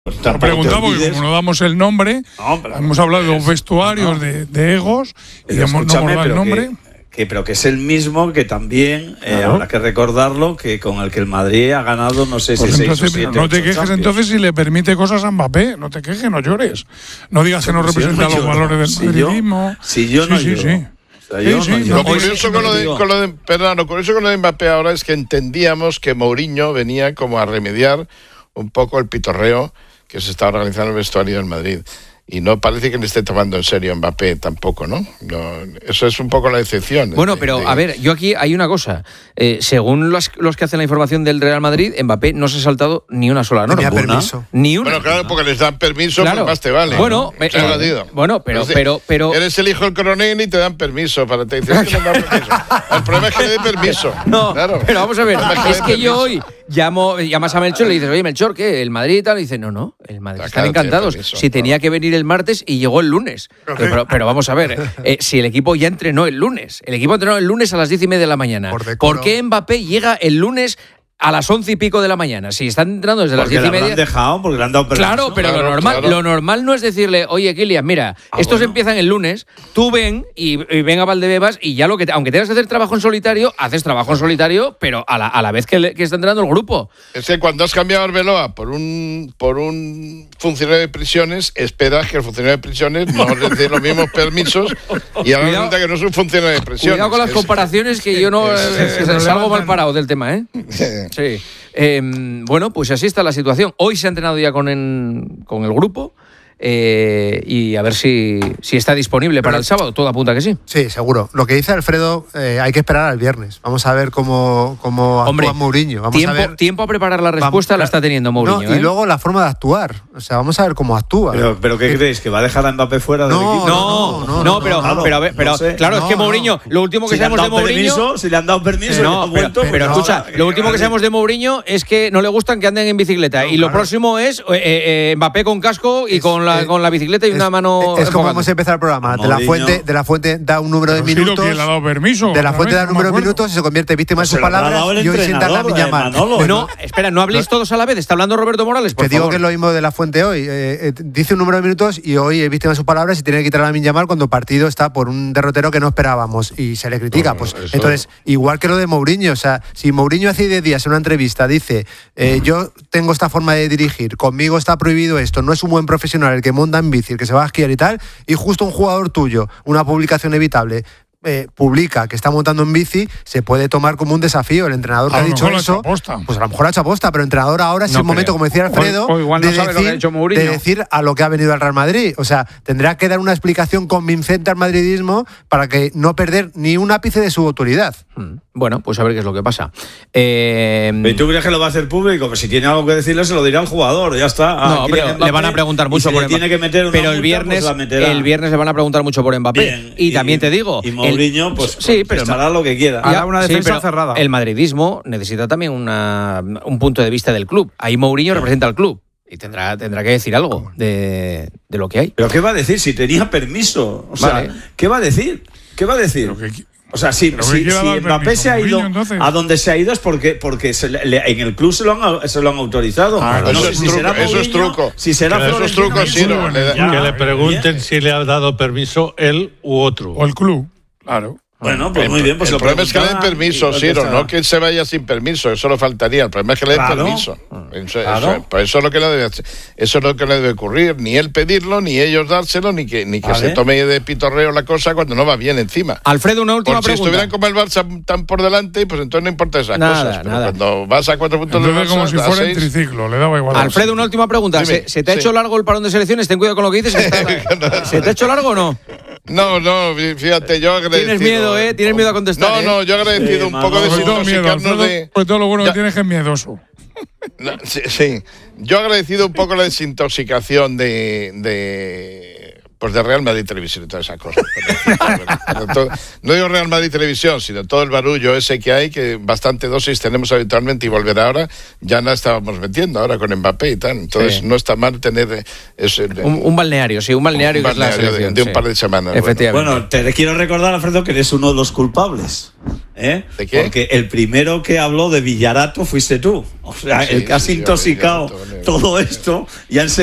Lo preguntamos porque como no damos el nombre, hemos hablado de los vestuarios de egos y no hemos dado el nombre. Pero que es el mismo que también, habrá que recordarlo, que con el que el Madrid ha ganado, no sé si pues 6 o 7. No te quejes entonces si le permite cosas a Mbappé. No te quejes, no llores. No digas que no representa los valores del madridismo. Si yo no lloro. Lo curioso con lo de Mbappé ahora es que entendíamos que Mourinho venía como a remediar un poco el pitorreo que se está organizando en el vestuario del Madrid. Y no parece que le esté tomando en serio a Mbappé tampoco, ¿no? Eso es un poco la excepción. Bueno, pero a ver, yo aquí hay una cosa. Según los que hacen la información del Real Madrid, Mbappé no se ha saltado ni una sola norma. Tenía permiso. Ni una. Bueno, claro, porque les dan permiso, claro. Pues más te vale. Bueno, pero eres el hijo del coronel y te dan permiso para te dicen que no dan permiso. El problema es que le den permiso. No, claro. Pero vamos a ver, es que yo hoy llamas a Melchor y le dices, oye, Melchor, ¿qué? ¿El Madrid y tal? Y dice, no, el Madrid están encantados. Si tenía que venir el martes y llegó el lunes. Pero vamos a ver, si el equipo ya entrenó el lunes. El equipo entrenó el lunes a las 10:30 de la mañana. ¿Por qué Mbappé llega el lunes a las 11 y pico de la mañana? Si están entrando desde las 10:30. Porque le han dejado, porque le han dado permiso. Claro, pero lo normal no es decirle, oye, Kylian, mira, estos empiezan el lunes, tú ven y ven a Valdebebas y ya aunque tengas que hacer trabajo en solitario, haces trabajo en solitario, pero a la vez que está entrando el grupo. Es que cuando has cambiado a Arbeloa por un funcionario de prisiones, esperas que el funcionario de prisiones no le dé los mismos permisos y ahora resulta que no es un funcionario de prisiones. Cuidado con las comparaciones, que yo no salgo mal parado del tema, ¿eh? Sí. Bueno, pues así está la situación. Hoy se ha entrenado ya con el grupo y a ver si está disponible para el sábado. Todo apunta que sí. Sí, seguro. Lo que dice Alfredo, hay que esperar al viernes. Vamos a ver cómo actúa Mourinho. Tiempo a preparar la respuesta la está teniendo Mourinho. No, y luego la forma de actuar. O sea, vamos a ver cómo actúa. ¿Pero qué creéis? ¿Que va a dejar a Mbappé fuera del equipo? Pero claro, es que Mourinho, lo último que sabemos de Mourinho... Si le han dado permiso, pero escucha, lo último que sabemos de Mourinho es que no le gustan que anden en bicicleta. Y lo próximo es Mbappé con casco y con la bicicleta y una mano... Es como hemos empezado el programa. De la Fuente da un número de minutos. Sí, le ha dado permiso. De la Fuente da un número de minutos y se convierte en víctima de sus palabras y hoy sienta la Yamal. No, espera, no habléis todos a la vez. Está hablando Roberto Morales, por favor. Te digo que es lo mismo de la Fuente hoy. Dice un número de minutos y hoy es víctima de sus palabras y tiene que quitar a Lamine Yamal cuando el partido está por un derrotero que no esperábamos y se le critica. Entonces, igual que lo de Mourinho, o sea, si Mourinho hace 10 días en una entrevista dice yo tengo esta forma de dirigir, conmigo está prohibido esto, no es un buen profesional el que monta en bici, el que se va a esquiar y tal, y justo un jugador tuyo, una publicación evitable, publica que está montando en bici, se puede tomar como un desafío. El entrenador que ha dicho eso, pues a lo mejor ha hecho aposta, pero el entrenador ahora es el momento, como decía Alfredo, de decir a lo que ha venido al Real Madrid. O sea, tendrá que dar una explicación convincente al madridismo para que no perder ni un ápice de su autoridad. Bueno, pues a ver qué es lo que pasa. ¿Y tú crees que lo va a hacer público? Pues si tiene algo que decirle, se lo dirá al jugador, ya está. No, pero le van a preguntar mucho por Mbappé. Tiene que meter una pero el viernes le van a preguntar mucho por Mbappé. Bien, y también te digo... Mourinho, pues hará lo que quiera. Hará una defensa cerrada. El madridismo necesita también un punto de vista del club. Ahí Mourinho representa al club y tendrá que decir algo de lo que hay. ¿Pero qué va a decir si tenía permiso? O sea, vale. ¿Qué va a decir? O sea, si Mbappé se ha ido a donde se ha ido es porque en el club se lo han autorizado. Eso es truco. Si será esos trucos, sí. Que le pregunten si le ha dado permiso él u otro. O el club, claro. Bueno, pues muy bien. Pues el problema es que le den permiso, Ciro, no que se vaya sin permiso, eso lo faltaría. El problema es que le den permiso. Pues eso es lo que le debe ocurrir. Ni él pedirlo, ni ellos dárselo, ni que se tome de pitorreo la cosa cuando no va bien encima. Alfredo, una última pregunta. Si estuvieran como el Barça tan por delante, pues entonces no importa esas cosas. Pero cuando vas a 4 puntos del Barça, como si fuera en triciclo, le daba igual. Alfredo, una última pregunta. ¿Se te ha hecho largo el parón de selecciones? Ten cuidado con lo que dices. ¿Se te ha hecho largo o no? No, fíjate, yo agradecido. Tienes miedo, Tienes miedo a contestar. No, yo agradecido un poco de desintoxicarnos de... Pues todo lo bueno que tienes es miedoso. Sí, yo agradecido un poco la desintoxicación de Pues de Real Madrid Televisión y todas esas cosas. No digo Real Madrid Televisión, sino todo el barullo ese que hay, que bastante dosis tenemos habitualmente y volverá ahora, ya la estábamos metiendo ahora con Mbappé y tal. Entonces no está mal tener un balneario, sí, un balneario que es la selección, de un par de semanas. Efectivamente. Bueno, te quiero recordar, Alfredo, que eres uno de los culpables. ¿De qué? Porque el primero que habló de Villarato fuiste tú. O sea, el que has intoxicado todo esto y han